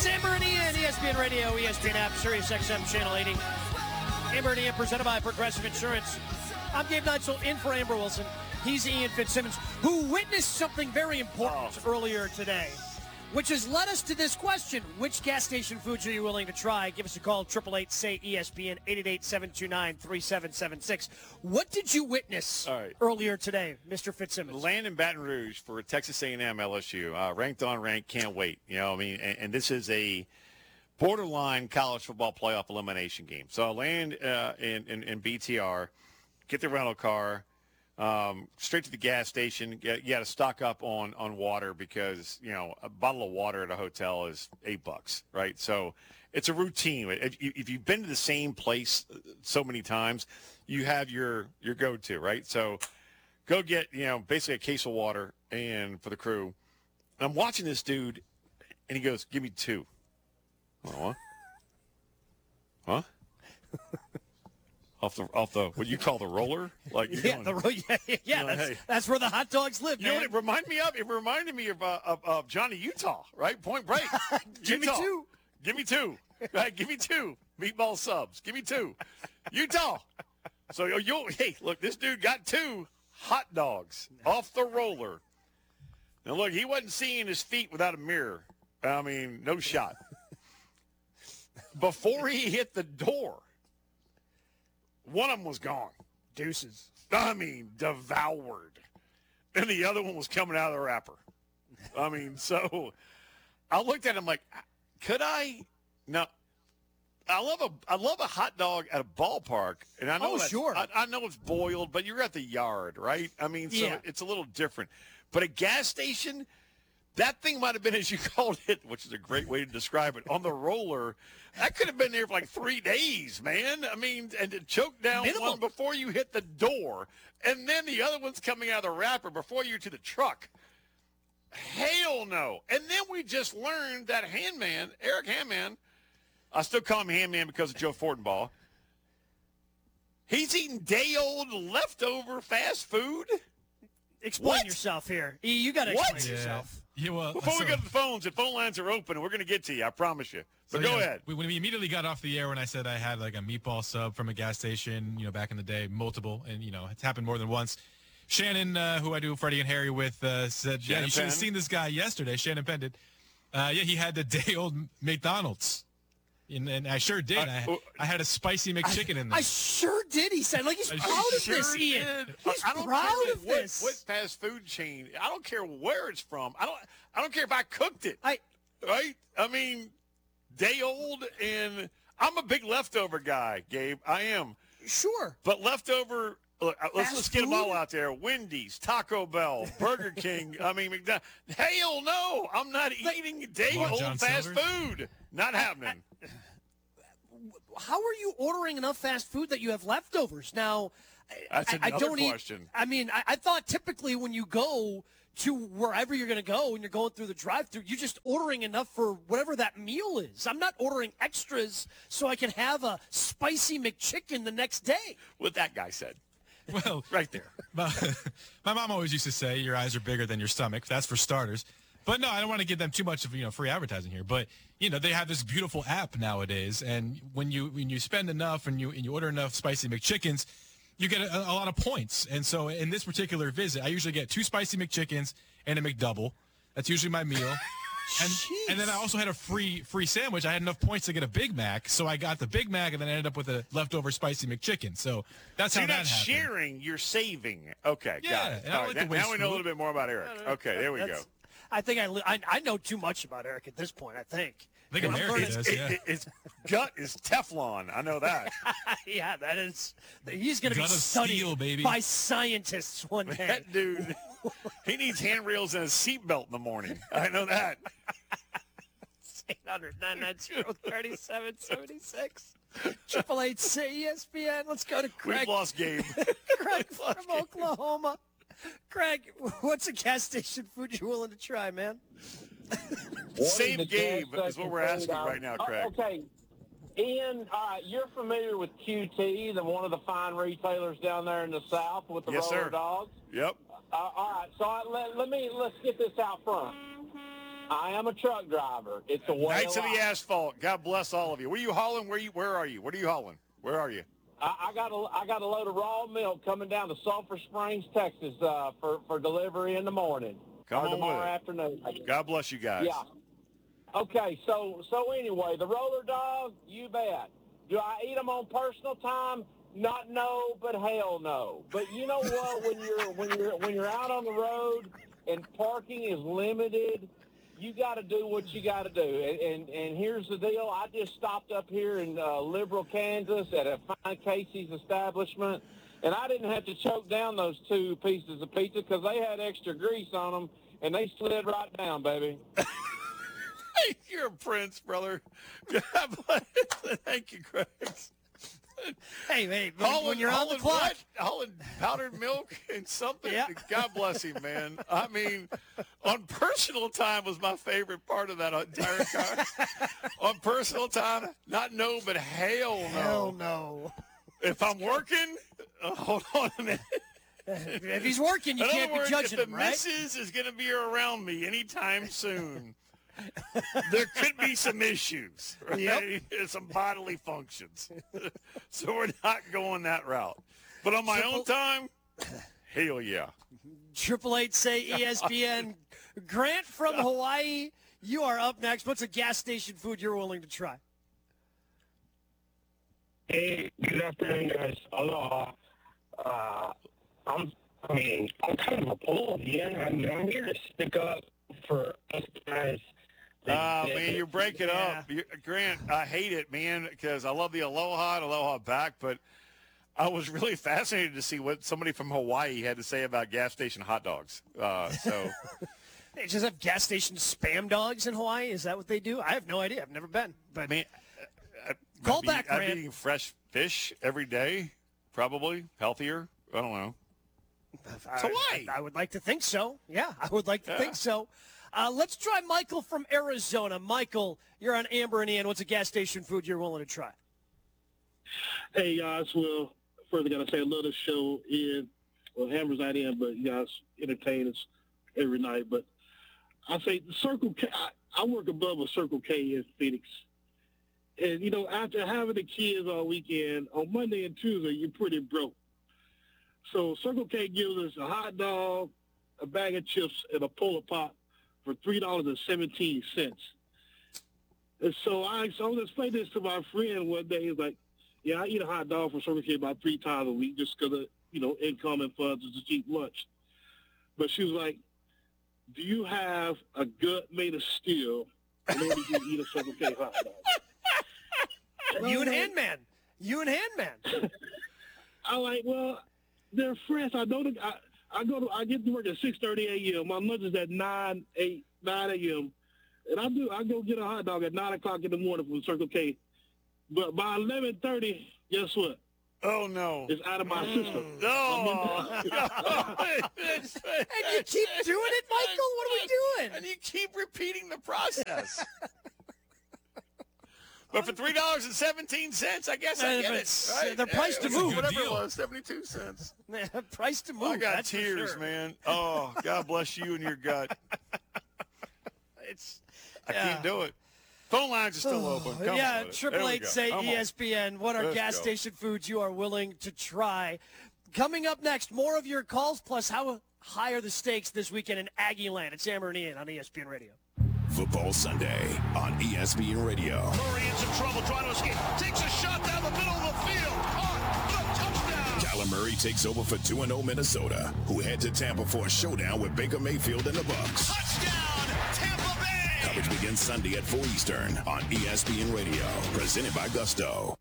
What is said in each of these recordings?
It's Amber and Ian, ESPN Radio, ESPN app, Sirius XM Channel 80. Amber and Ian presented by Progressive Insurance. I'm Gabe Neitzel in for Amber Wilson. He's Ian Fitzsimmons, who witnessed something very important earlier today, which has led us to this question. Which gas station foods are you willing to try? Give us a call, 888-SAY-ESPN, 888-729-3776. What did you witness earlier today, Mr. Fitzsimmons? Land in Baton Rouge for Texas A&M LSU. Ranked on ranked, can't wait. You know, I mean, and this is a borderline college football playoff elimination game. So I'll land in BTR, get the rental car, straight to the gas station. You got to stock up on water because, you know, a bottle of water at a hotel is $8, right? So it's a routine. If you've been to the same place so many times, you have your go-to, right? So go get, you know, basically a case of water and for the crew. And I'm watching this dude, and he goes, "Give me 2." What? Huh? Off the what you call the roller? Like that's where the hot dogs live. You know what it reminded me of? It reminded me of Johnny Utah, right? Point Break. Give me 2. Give me 2. Right? Give me 2 meatball subs. Give me 2. Utah. So hey, look, this dude got 2 hot dogs off the roller. Now look, he wasn't seeing his feet without a mirror. I mean, no shot. Before he hit the door, one of them was gone. Deuces. I mean, devoured. And the other one was coming out of the wrapper. I mean, so I looked at him like, could I? No. I love a hot dog at a ballpark. And I know sure. I know it's boiled, but you're at the yard, right? I mean, so it's a little different. But a gas station, that thing might have been, as you called it, which is a great way to describe it, on the roller. That could have been there for like 3 days, man. I mean, and to choke down one before you hit the door, and then the other one's coming out of the wrapper before you're to the truck. Hell no. And then we just learned that Handman, Eric Handman, I still call him Handman because of Joe Fortenbaugh, he's eating day-old leftover fast food? Explain yourself here. You got to explain yourself. Yeah, well, before we go to the phones, the phone lines are open, and we're going to get to you. I promise you. So go ahead. When we immediately got off the air, when I said I had like a meatball sub from a gas station, you know, back in the day, multiple, and, you know, it's happened more than once. Shannon, who I do Freddie and Harry with, said, you should have seen this guy yesterday. Shannon Penn did. He had the day-old McDonald's. And I sure did. I had a spicy McChicken in there. I sure did. He said, like, he's proud of this, Ian. He's proud of this. What fast food chain? I don't care where it's from. I don't care if I cooked it. Right? I mean, day old, and I'm a big leftover guy, Gabe. I am. Sure. But leftover. Look, let's get them all out there. Wendy's, Taco Bell, Burger King. I mean, McDonald's. Hell no. I'm not eating day-old fast food. Not happening. How are you ordering enough fast food that you have leftovers? Now, that's another question. I mean, I thought typically when you go to wherever you're going to go and you're going through the drive-thru, you're just ordering enough for whatever that meal is. I'm not ordering extras so I can have a spicy McChicken the next day. What that guy said. Well, right there. My mom always used to say, your eyes are bigger than your stomach. That's for starters. But no, I don't want to give them too much of, you know, free advertising here. But, you know, they have this beautiful app nowadays, and when you spend enough and you order enough spicy McChickens, you get a lot of points. And so in this particular visit, I usually get 2 spicy McChickens and a McDouble. That's usually my meal. And then I also had a free sandwich. I had enough points to get a Big Mac, so I got the Big Mac, and then I ended up with a leftover spicy McChicken. So that's how that happened. You're not sharing, you're saving. Okay, got it. Now we know a little bit more about Eric. Okay, there we go. I think I know too much about Eric at this point, I think. I think America does, his gut is Teflon. I know that. Yeah, that is. He's going to be studied by scientists one day. That dude, he needs handrails and a seatbelt in the morning. I know that. 800-990-3776. 888-ESPN. Let's go to Craig. We've lost Gabe. Craig from Oklahoma. Craig, what's a gas station food you're willing to try, man? Save Gabe is what we're asking right now, Craig. Okay. Ian, you're familiar with QT, one of the fine retailers down there in the South with the roller dogs? Yep. All right. So let's get this out front. I am a truck driver. It's a way Knights of of the life. Asphalt. God bless all of you. Where are you hauling? Where are you? What are you hauling? Where are you? I got a load of raw milk coming down to Sulphur Springs, Texas, for delivery in the morning. Come or on tomorrow with it. afternoon. God bless you guys. Yeah. Okay, so anyway, the roller dog, you bet. Do I eat them on personal time? Not no, but hell no. But you know what? When you're out on the road and parking is limited, you got to do what you got to do. And here's the deal: I just stopped up here in Liberal, Kansas, at a fine Casey's establishment, and I didn't have to choke down those 2 pieces of pizza because they had extra grease on them, and they slid right down, baby. Hey, you're a prince, brother. God bless. Thank you, Greg. Hey, when you're on the clock. Hauling powdered milk and something. Yeah. God bless him, man. I mean, on personal time was my favorite part of that entire car. On personal time, not no, but hell no. Hell no. If I'm working, hold on a minute. If he's working, you In can't other words, be judging if the him, right? missus is going to be around me anytime soon, there could be some issues, right? Yep. Some bodily functions. So we're not going that route. But on my own time, hell yeah. 888 say ESPN. Grant from Hawaii, you are up next. What's a gas station food you're willing to try? Hey, good afternoon, guys. Aloha. I'm kind of a pull again. I'm here to stick up for us guys. Man, you're breaking up. Grant, I hate it, man, because I love the aloha and aloha back, but I was really fascinated to see what somebody from Hawaii had to say about gas station hot dogs. So They just have gas station spam dogs in Hawaii? Is that what they do? I have no idea. I've never been. But I mean, Call back, I'd Grant. be eating fresh fish every day, probably healthier. I don't know. It's Hawaii. I would like to think so. Yeah, I would like to think so. Let's try Michael from Arizona. Michael, you're on Amber and Ian. What's a gas station food you're willing to try? Hey, guys. Well, first I got to say I love the show. Ian, well, Amber's not in, but you guys entertain us every night. But I say Circle K. I work above a Circle K in Phoenix. And, you know, after having the kids all weekend, on Monday and Tuesday, you're pretty broke. So Circle K gives us a hot dog, a bag of chips, and a Polar Pop for $3.17. And so I was explaining this to my friend one day. He's like, yeah, I eat a hot dog from Circle K about 3 times a week just because of, you know, income and funds. It's a cheap lunch. But she was like, do you have a gut made of steel in order to eat a Circle K hot dog? You and Handman. I'm like, well, they're fresh. I know that I get to work at 6:30 a.m. My lunch is at 9 a.m. And I go get a hot dog at 9 o'clock in the morning from Circle K. But by 11:30, guess what? Oh, no. It's out of my system. No. And you keep doing it, Michael? What are we doing? And you keep repeating the process. But for $3.17, I guess I get it. Right? They're priced to That's a move. good Whatever it deal. was, 72 cents. Price to move. I got that's for tears, sure. man. Oh, God bless you and your gut. I can't do it. Phone lines are still open. Come Yeah, on with it. There we 888 go. say Come on. ESPN. What are Let's gas go. station foods you are willing to try? Coming up next, more of your calls, plus how high are the stakes this weekend in Aggie Land. It's Amber and Ian on ESPN Radio. Football Sunday on ESPN Radio. Murray in some trouble trying to escape. Takes a shot down the middle of the field. On the touchdown. Kyler Murray takes over for 2-0 Minnesota, who head to Tampa for a showdown with Baker Mayfield and the Bucs. Touchdown, Tampa Bay. Coverage begins Sunday at 4 Eastern on ESPN Radio. Presented by Gusto.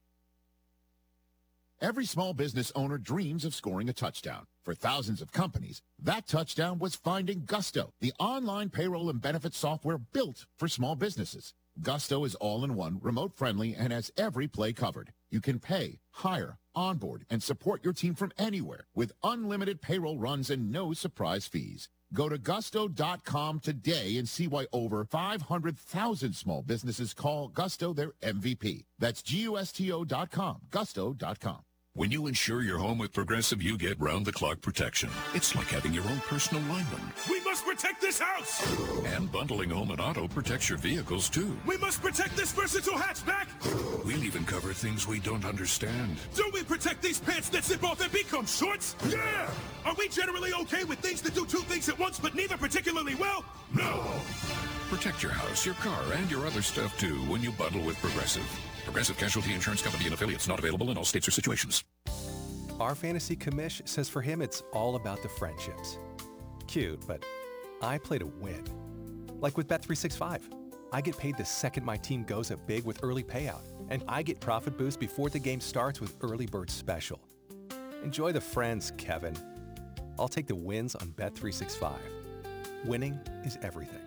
Every small business owner dreams of scoring a touchdown. For thousands of companies, that touchdown was finding Gusto, the online payroll and benefits software built for small businesses. Gusto is all-in-one, remote-friendly, and has every play covered. You can pay, hire, onboard, and support your team from anywhere with unlimited payroll runs and no surprise fees. Go to gusto.com today and see why over 500,000 small businesses call Gusto their MVP. That's gusto.com, gusto.com. When you insure your home with Progressive, you get round-the-clock protection. It's like having your own personal lineman. We must protect this house! And bundling home and auto protects your vehicles, too. We must protect this versatile hatchback! We'll even cover things we don't understand. Do we protect these pants that zip off and become shorts? Yeah! Are we generally okay with things that do two things at once, but neither particularly well? No! Protect your house, your car, and your other stuff, too, when you bundle with Progressive. Progressive Casualty Insurance Company and affiliates, not available in all states or situations. Our fantasy commish says for him it's all about the friendships. Cute, but I play to win. Like with Bet365. I get paid the second my team goes up big with early payout, and I get profit boost before the game starts with Early Bird Special. Enjoy the friends, Kevin. I'll take the wins on Bet365. Winning is everything.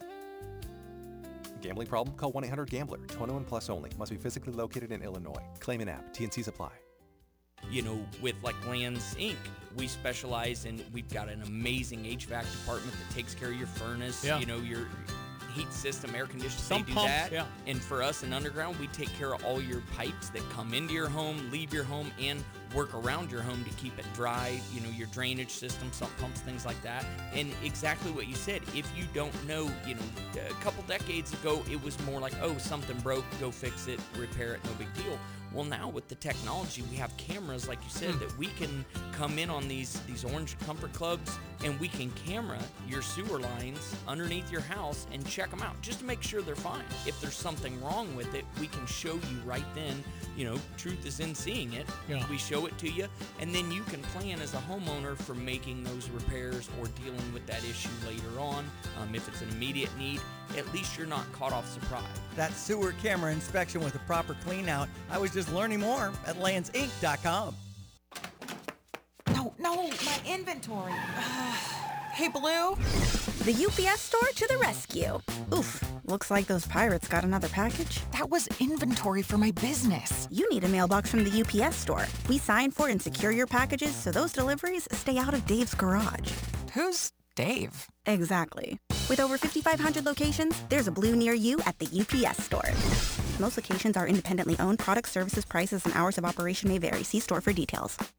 Gambling problem? Call 1-800-GAMBLER. 21 plus only. Must be physically located in Illinois. Claim an app. T&Cs apply. You know, with like Lands Inc., we specialize in, we've got an amazing HVAC department that takes care of your furnace, you know, your heat system, air conditioning. They do pumps, that. And for us in Underground, we take care of all your pipes that come into your home, leave your home, and work around your home to keep it dry, you know, your drainage system, sump pumps, things like that. And exactly what you said, if you don't know, you know, a couple decades ago, it was more like, oh, something broke, go fix it, repair it, no big deal. Well, now with the technology, we have cameras, like you said, that we can come in on these Orange Comfort Clubs, and we can camera your sewer lines underneath your house and check them out just to make sure they're fine. If there's something wrong with it, we can show you right then. You know, truth is in seeing it. We show it to you, and then you can plan as a homeowner for making those repairs or dealing with that issue later on. If it's an immediate need, at least you're not caught off surprise. That sewer camera inspection with a proper clean out. I was just learning more at landsinc.com. No, my inventory. Hey, Blue. The UPS store to the rescue. Oof, looks like those pirates got another package. That was inventory for my business. You need a mailbox from the UPS store. We sign for and secure your packages so those deliveries stay out of Dave's garage. Who's Dave? Exactly. With over 5,500 locations, there's a Blue near you at the UPS store. Most locations are independently owned. Product, services, prices, and hours of operation may vary. See store for details.